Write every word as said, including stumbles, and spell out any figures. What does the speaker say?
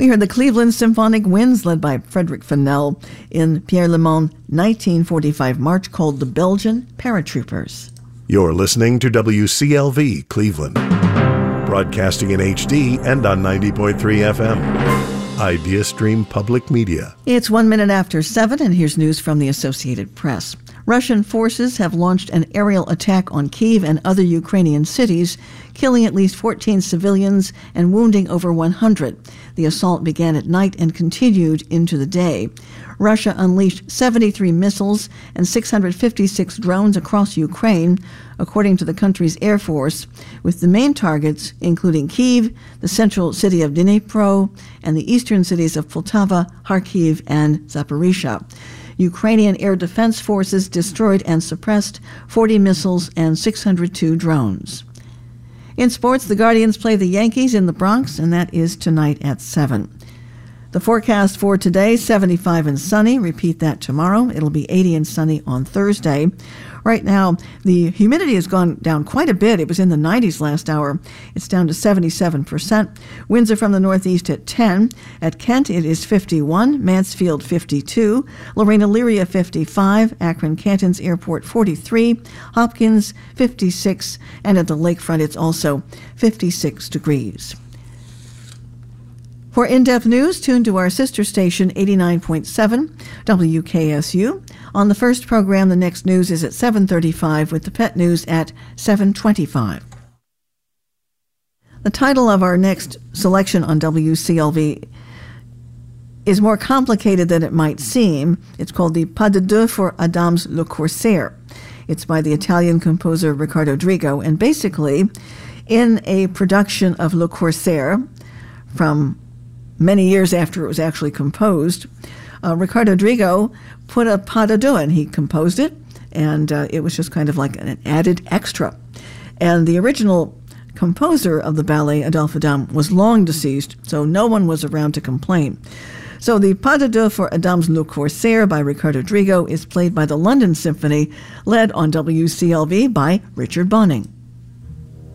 We heard the Cleveland Symphonic Winds led by Frederick Fennell in Pierre Lemon nineteen forty-five march called The Belgian Paratroopers. You're listening to W C L V Cleveland, broadcasting in H D and on ninety point three F M. IdeaStream Public Media. It's one minute after seven, and here's news from the Associated Press. Russian forces have launched an aerial attack on Kyiv and other Ukrainian cities, killing at least fourteen civilians and wounding over one hundred. The assault began at night and continued into the day. Russia unleashed seventy-three missiles and six hundred fifty-six drones across Ukraine, according to the country's Air Force, with the main targets including Kyiv, the central city of Dnipro, and the eastern cities of Poltava, Kharkiv, and Zaporizhzhia. Ukrainian Air Defense Forces destroyed and suppressed forty missiles and six hundred two drones. In sports, the Guardians play the Yankees in the Bronx, and that is tonight at seven. The forecast for today, seventy-five and sunny. Repeat that tomorrow. It'll be eighty and sunny on Thursday. Right now, the humidity has gone down quite a bit. It was in the nineties last hour. It's down to seventy-seven percent. Winds are from the northeast at ten. At Kent, it is fifty-one. Mansfield, fifty-two. Lorena Lyria, fifty-five. Akron Cantons Airport, forty-three. Hopkins, fifty-six. And at the lakefront, it's also fifty-six degrees. For in-depth news, tune to our sister station, eighty-nine point seven W K S U. On the first program, the next news is at seven thirty-five, with the pet news at seven twenty-five. The title of our next selection on W C L V is more complicated than it might seem. It's called the Pas de Deux for Adams Le Corsaire. It's by the Italian composer Riccardo Drigo, and basically, in a production of Le Corsaire from many years after it was actually composed, uh, Riccardo Drigo put a pas de deux, and he composed it, and uh, it was just kind of like an added extra. And the original composer of the ballet, Adolphe Adam, was long deceased, so no one was around to complain. So the Pas de Deux for Adams Le Corsaire by Riccardo Drigo is played by the London Symphony, led on W C L V by Richard Bonning.